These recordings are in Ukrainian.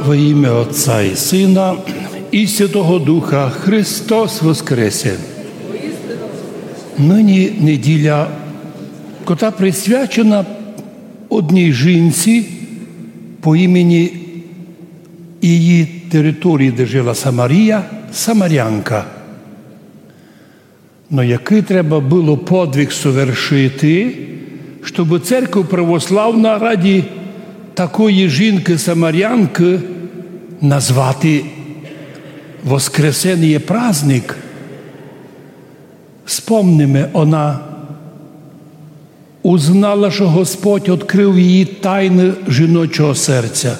Во ім'я Отця і Сина і Святого Духа. Христос воскресе! Нині неділя, котра присвячена одній жінці по імені її території, де жила Самарія, Самарянка. Но який треба було подвиг совершити, щоб церква православна раді такої жінки-самарянки назвати воскресенний праздник. Вспомнимо, вона узнала, що Господь відкрив її тайни жіночого серця.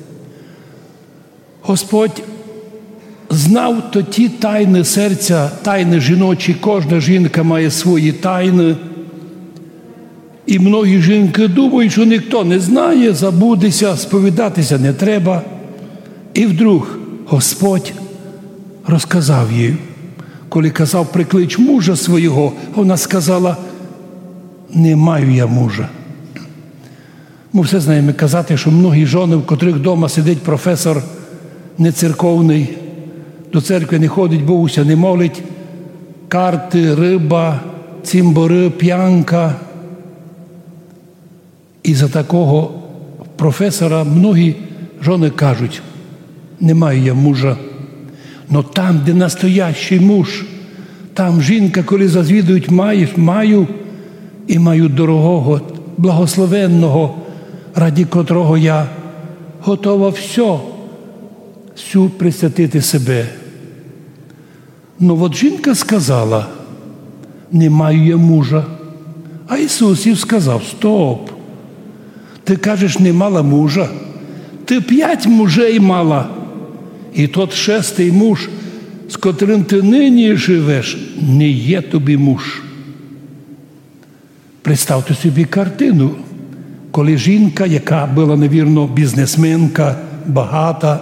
Господь знав то ті тайни серця, тайни жіночі, кожна жінка має свої тайни. І многі жінки думають, що ніхто не знає, забудеться, сповідатися не треба. І вдруг Господь розказав їй, коли казав, приклич мужа свого, вона сказала, не маю я мужа. Ми все знаємо казати, що многі жони, в котрих вдома сидить професор нецерковний, до церкви не ходить, Богуся не молить, карти, риба, цимбори, п'янка. І за такого професора многі жони кажуть, не маю я мужа. Но там, де настоящий муж, там жінка, коли зазвідують, маю і маю дорогого, благословенного, раді котрого я готова всю присвятити себе. Ну от жінка сказала, не маю я мужа. А Ісус їй сказав, стоп, ти кажеш, не мала мужа, ти 5 мужей мала. І тот 6-й муж, з котрим ти нині живеш, не є тобі муж. Представте собі картину, коли жінка, яка була, навірно, бізнесменка, багата,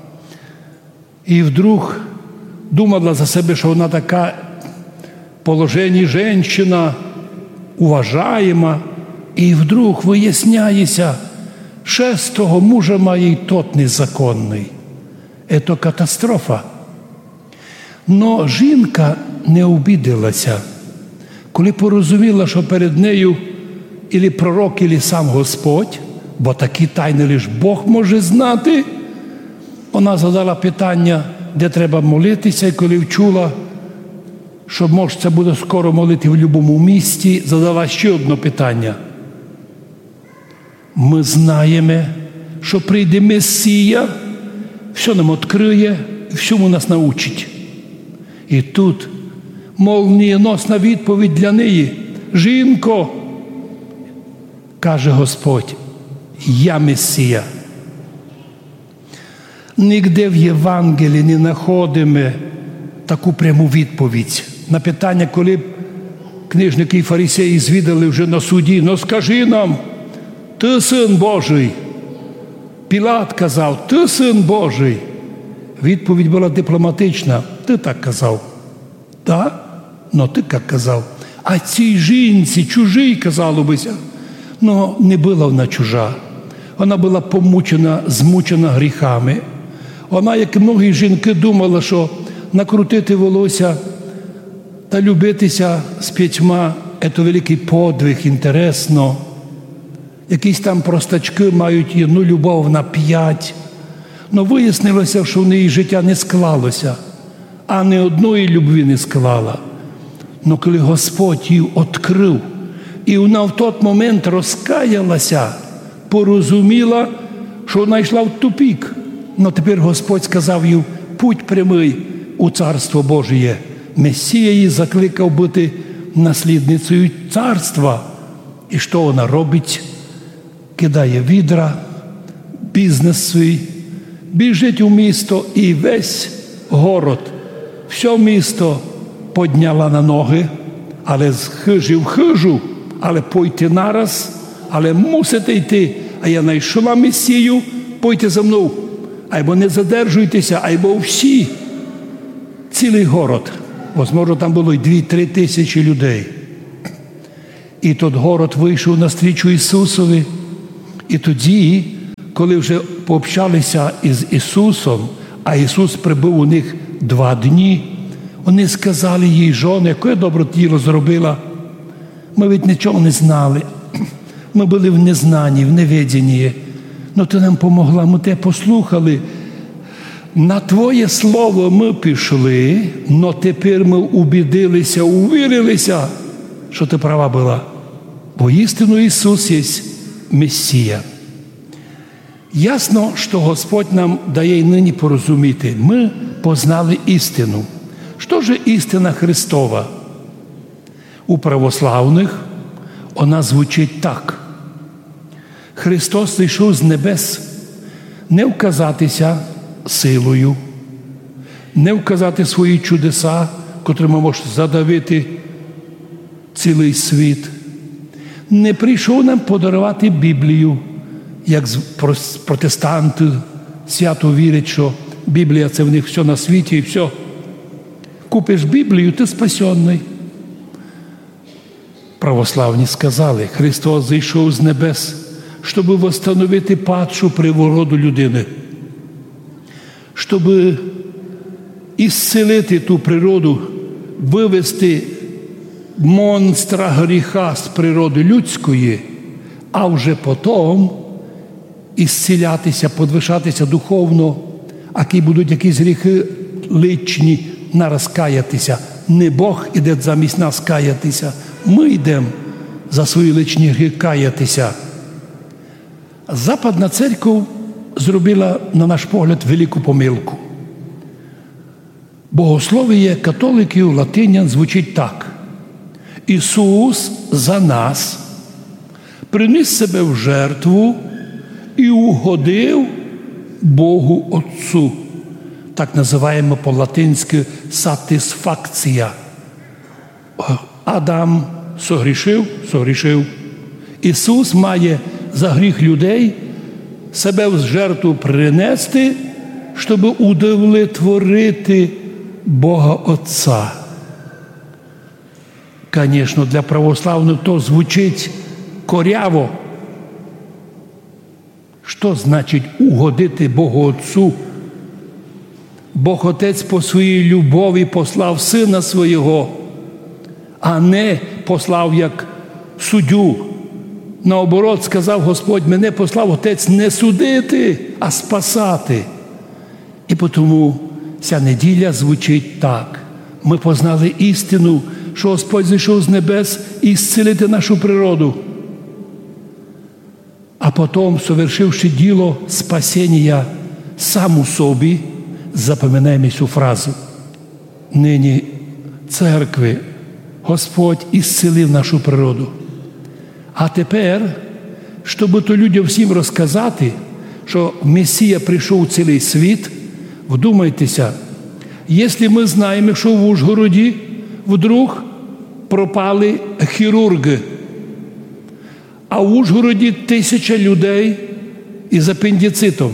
і вдруг думала за себе, що вона така положення жінка, уважаєма, і вдруг виясняється, 6-го мужа має і тот незаконний. Це катастрофа. Но жінка не обідалася, коли порозуміла, що перед нею ілі пророк, ілі сам Господь, бо такі тайни лише Бог може знати. Вона задала питання, де треба молитися, і коли вчула, що можна буде скоро молити в будь-якому місті, задала ще одне питання. Ми знаємо, що прийде Месія, все нам відкриє, всьому нас научить. І тут молнієносна відповідь для неї. Жінко, каже Господь, я Месія. Нігде в Євангелії не знаходимо таку пряму відповідь. На питання, коли книжники і фарисеї звідали вже на суді, ну скажи нам, ти син Божий. Пілат казав, ти син Божий. Відповідь була дипломатична. Ти так казав. Так? Ну ти як казав. А цій жінці, чужій, казало бися. Ну, не була вона чужа. Вона була помучена, змучена гріхами. Вона, як і многі жінки, думала, що накрутити волосся та любитися з 5 – це великий подвиг, інтересно. Якісь там простачки мають одну любов на 5. Но вияснилося, що в неї життя не склалося, а ні одної любві не склала. Но коли Господь її відкрив, і вона в той момент розкаялася, порозуміла, що вона йшла в тупик. Но тепер Господь сказав їй, путь прямий у Царство Божє. Месія її закликав бути наслідницею царства. І що вона робить? Кидає відра, бізнес свій, біжить у місто і весь город, все місто підняла на ноги, але з хижі в хижу, але пойти нараз, але мусите йти, а я знайшла Месію, пойте за мною, або не задержуйтеся, або всі, цілий город, можливо, там було й 2-3 тисячі людей. І той город вийшов навстрічу Ісусові. І тоді, коли вже пообщалися із Ісусом, а Ісус прибув у них 2 дні, вони сказали їй: жони, яке добре діло зробила. Ми від нічого не знали. Ми були в незнанні, в неведенні. Но ти нам помогла, ми тебе послухали. На Твоє слово ми пішли, но тепер ми убідилися, увірилися, що ти права була. Бо істину Ісус є Месія. Ясно, що Господь нам дає й нині порозуміти. Ми познали істину. Що ж істина Христова? У православних вона звучить так. Христос зійшов з небес не вказатися силою, не вказати свої чудеса, котрими може задавити цілий світ. Не прийшов нам подарувати Біблію, як протестанти свято вірять, що Біблія – це в них все на світі і все. Купиш Біблію, ти спасенний. Православні сказали: Христос зійшов з небес, щоб восстановити падшу природу людини, щоб ісцелити ту природу, вивести монстра гріха з природи людської, а вже потім ісцілятися, подвишатися духовно, які будуть якісь гріхи личні, нараз каятися. Не Бог іде замість нас каятися, ми йдемо за свої личні гріхи каятися. Западна церква зробила, на наш погляд, велику помилку. Богослов'я католиків, латинян звучить так: Ісус за нас приніс себе в жертву і угодив Богу Отцу. Так називаємо по-латинськи сатисфакція. Адам согрішив. Ісус має за гріх людей себе в жертву принести, щоб удовлетворити Бога Отця. Звісно, для православних то звучить коряво. Що значить угодити Богу Отцу? Бог Отець по своїй любові послав Сина Свого, а не послав як суддю. Наоборот, сказав Господь: мене послав Отець не судити, а спасати. І тому ця неділя звучить так. Ми познали істину, що Господь зійшов з небес і зцілити нашу природу. А потім, совершивши діло спасіння сам у собі, запам'ятаємо цю фразу: нині церкви Господь ісцелив нашу природу. А тепер, щоб то людям всім розказати, що Месія прийшов у цілий світ, вдумайтеся, якщо ми знаємо, що в Ужгороді вдруг пропали хірурги, а в Ужгороді 1000 людей із апендицитом.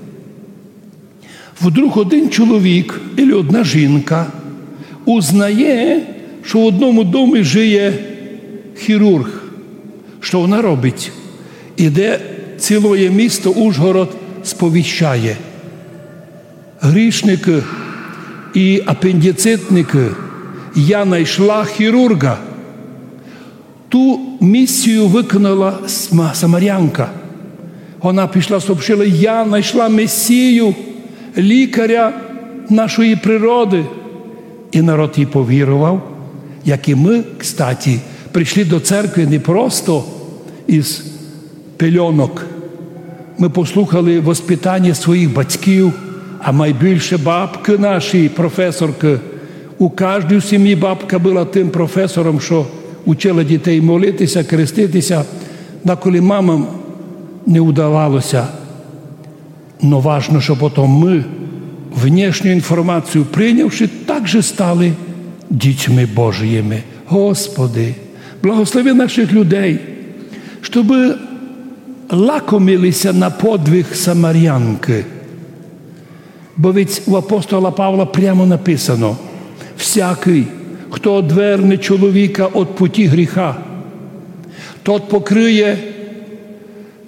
Вдруг один чоловік або одна жінка узнає, що в одному домі живе хірург. Що вона робить? Іде ціле місто Ужгород, сповіщає: грішники і апендицитники, я знайшла хірурга. Ту місію виконала самарянка. Вона пішла, сообщила: я знайшла Месію, лікаря нашої природи. І народ їй повірував, як і ми, кстати, прийшли до церкви не просто із пельонок. Ми послухали воспитання своїх батьків, а найбільше бабки наші, професорки. У кожній сім'ї бабка була тим професором, що учила дітей молитися, креститися. А коли мамам не вдавалося, но важно, що потім ми, внешню інформацію прийнявши, також стали дітьми Божіми. Господи, благослови наших людей, щоб лакомилися на подвиг самарянки. Бо від у апостола Павла прямо написано: всякий, хто одверне чоловіка від путі гріха, тот покриє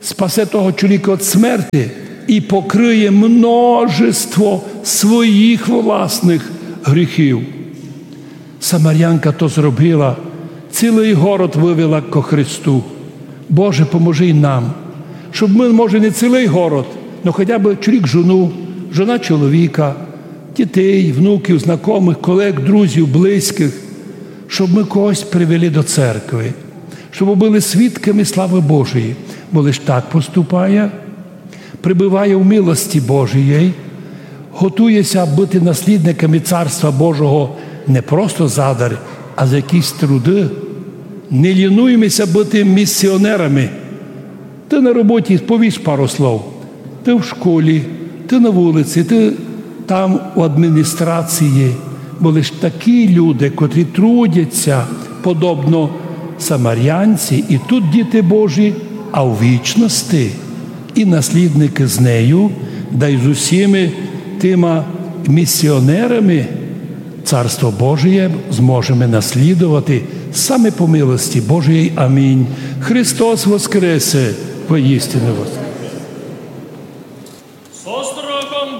спасе того чоловіка від смерти і покриє множество своїх власних гріхів. Самарянка то зробила, цілий город вивела ко Христу. Боже, поможи й нам, щоб ми, може, не цілий город, але хоча б чоловік жону, жона чоловіка, дітей, внуків, знайомих, колег, друзів, близьких, щоб ми когось привели до церкви, щоб були свідками слави Божої. Бо лиш так поступає, прибуває в милості Божій, готується бути наслідниками Царства Божого не просто задар, а за якісь труди. Не лінуємося бути місіонерами. Ти на роботі повісь пару слов, ти в школі, ти на вулиці, ти там у адміністрації. Бо лише такі люди, котрі трудяться, подобно самарянці, і тут діти Божі, а у вічності і наслідники з нею, да й з усіми тими місіонерами Царство Божє зможемо наслідувати саме по милості Божої. Амінь. Христос воскресе, воістину воскресе.